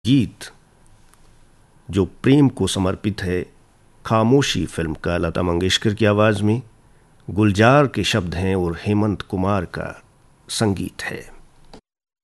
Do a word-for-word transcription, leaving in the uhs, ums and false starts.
गीत जो प्रेम को समर्पित है, खामोशी फिल्म का, लता मंगेशकर की आवाज़ में। गुलजार के शब्द हैं और हेमंत कुमार का संगीत है।